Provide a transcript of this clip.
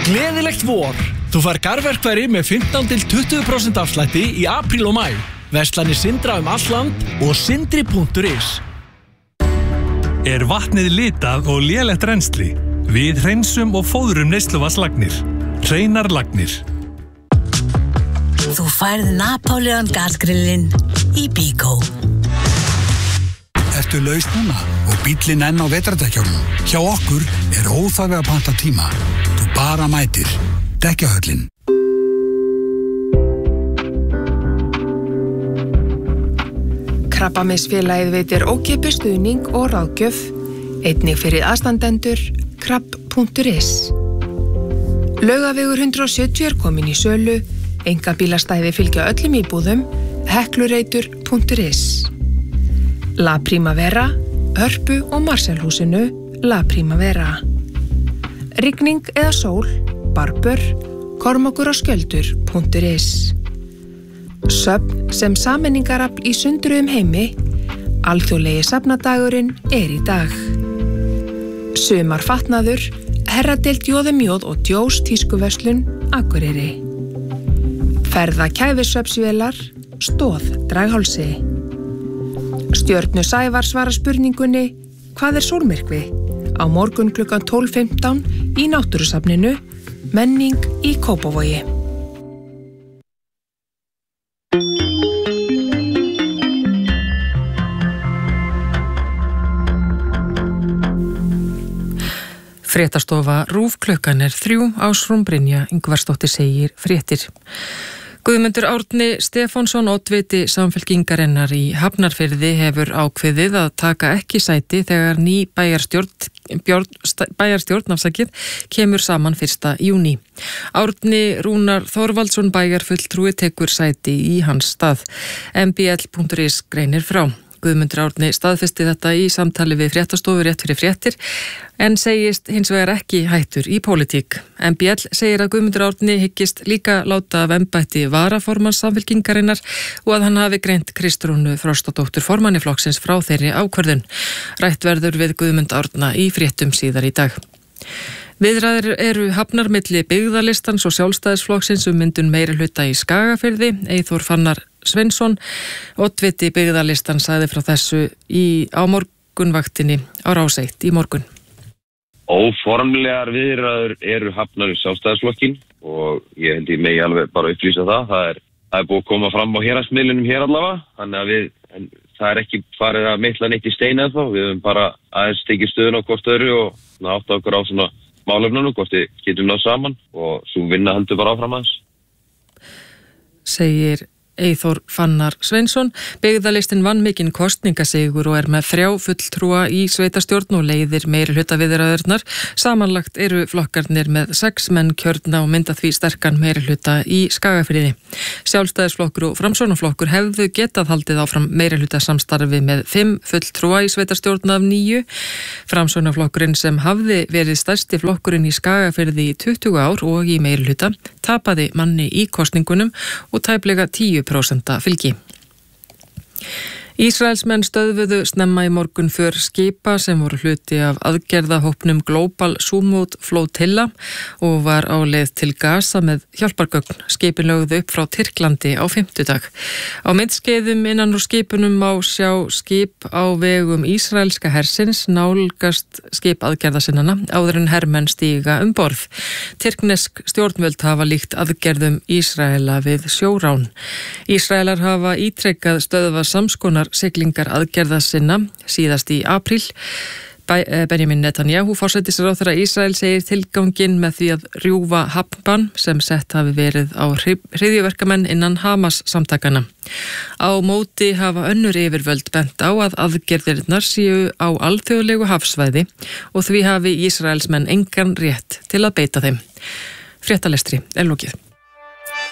Gleðilegt vor! Þú fær garðverkfæri með 15-20% afslætti í apríl og maí. Verslanir Sindra all land og sindri.is. Vatnið litað og lélegt rennsli? Við hreinsum og fóðrum neysluvatnslagnir. Hreinar lagnir. Þú færð Napoleon gasgrillinn í Bíkó. Ertu laus núna og bíllinn enn á vetrardekjunum? Hjá okkur óþarfi að panta tíma. Þú bara mætir. Dekkjahöllin. Krabbameinsfélagið veitir ókeypis stuðning og ráðgjöf, einnig fyrir aðstandendur, krabb.is. Laugavegur 170 komin í sölu, einkabílastæði fylgja öllum íbúðum, heklureitur.is. La Primavera, Hörpu og Marselhúsinu, La Primavera. Rigning eða sól, Barbur, Kormákur og Skjöldur.is. Söfn sem sameiningarafl í sundruðum heimi, alþjóðlegi safnadagurinn í dag. Sumarfatnaður, herradeild Jóðumjóð og Djós tískuverslun, Akureyri. Ferða kæfisvefsvélar, Stóð, Draghálsi. Stjörnu Sævar svara spurningunni, hvað sólmyrkvi? Á morgun klukkan 12:15 í Náttúrusafninu, menning í Kópavogi. Fréttastofa RÚV klukkan 3, Ásrún Brynja Ingvarsdóttir segir fréttir. Guðmundur Árni Stefánsson, oddviti Samfylkingarinnar í Hafnarfirði, hefur ákveðið að taka ekki sæti þegar ný bæjarstjórn kemur saman 1. júní. Árni Rúnar Þorvaldsson bæjarfulltrúi tekur sæti í hans stað. mbl.is greinir frá. Guðmundur Árni staðfesti þetta í samtali við fréttastofu rétt fyrir fréttir en segist hins vegar ekki hættur í pólitík. MBL segir að Guðmundur Árni hyggist líka láta af embætti varaformanns Samfylkingarinnar og að hann hafi greint Kristrúnu Frostadóttur formanni flokksins frá þeirri ákvörðun. Rætt verður við Guðmund Árna í fréttum síðar í dag. Viðræður eru hafnar milli byggðalistans og sjálfstæðisflokksins myndun meirihluta í Skagafirði. Eyþór Fannar Sveinsson, oddviti byggðalistans, sagði frá þessu á morgunvaktinni á Rás 1 í morgun. Óformlegar viðræður eru hafnar í sjálfstæðisflokkin og ég held ég megi alveg bara upplýsa það. Það búið að koma fram á héraðsmiðlunum hér allavega, þannig að það ekki farið að meitla neitt í stein eða þá. Við höfum bara aðeins tekið stöðun á hvort öðru og átt okkur á svona málefnunum, hvort við getum náð saman og svo vinna heldur bara áfram aðeins. Segir Eyþór Fannar Sveinsson. Byggðalistinn vann mikinn kosningasigur og með 3 fulltrúa í sveitarstjórn og leiðir meirihluta viðræðurnar. Samanlagt eru flokkarnir með 6 menn kjörna og mynda því sterkan meirihluta í Skagafirði. Sjálfstæðisflokkur og Framsóknarflokkur hefðu getað haldið áfram meirihluta samstarfi með 5 fulltrúa í sveitarstjórn af 9. Framsóknarflokkurinn sem hafði verið stærsti flokkurinn í Skagafirði í 20 ár og í meirihluta tapaði manni í kosningunum og tæplega 10% fylgi. Ísraelsmenn stöðvuðu snemma í morgun för skipa sem voru hluti af aðgerðahópnum Global Sumud Flotilla og var á leið til Gaza með hjálpargögn. Skipin lögðu upp frá Tyrklandi á fimmtudag. Á myndskeiðum innan úr skipunum má sjá skip á vegum ísraelska hersins nálgast skip aðgerðasinnana áður en hermenn stíga borð. Tyrknesk stjórnvöld hafa líkt aðgerðum Ísraela við sjórán. Ísraelar hafa ítrekkað stöðva samskonar siglingar aðgerða sinna síðast í apríl. Benjamin Netanyahu, forsætisráðherra Ísrael, segir tilganginn með því að rjúfa hafnbann sem sett hafi verið á hryðjuverkamenn innan Hamas samtakana. Á móti hafa önnur yfirvöld bent á að aðgerðirnar séu á alþjóðlegu hafsvæði og því hafi Ísraelsmenn engan rétt til að beita þeim. Fréttalestri lokið.